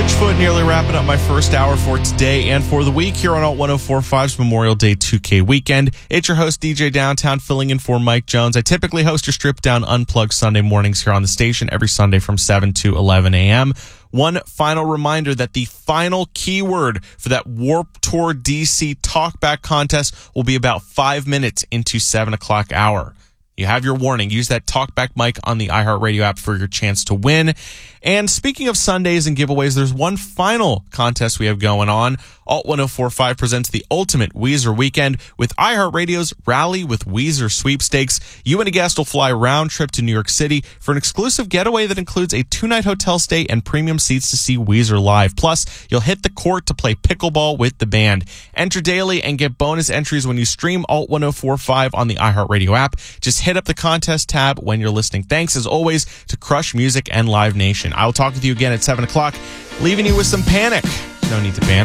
Switchfoot, nearly wrapping up my first hour for today and for the week here on Alt 104.5's Memorial Day 2K weekend. It's your host, DJ Downtown, filling in for Mike Jones. I typically host your Strip Down Unplugged Sunday mornings here on the station every Sunday from 7 to 11 a.m. One final reminder that the final keyword for that Warped Tour DC Talkback contest will be about 5 minutes into 7 o'clock hour. You have your warning. Use that Talkback mic on the iHeartRadio app for your chance to win. And speaking of Sundays and giveaways, there's one final contest we have going on. Alt 104.5 presents the ultimate Weezer weekend with iHeartRadio's Rally with Weezer sweepstakes. You and a guest will fly round trip to New York City for an exclusive getaway that includes a 2-night hotel stay and premium seats to see Weezer live. Plus, you'll hit the court to play pickleball with the band. Enter daily and get bonus entries when you stream Alt 104.5 on the iHeartRadio app. Just hit up the contest tab when you're listening. Thanks, as always, to Crush Music and Live Nation. I'll talk with you again at 7 o'clock, leaving you with some Panic. No need to panic.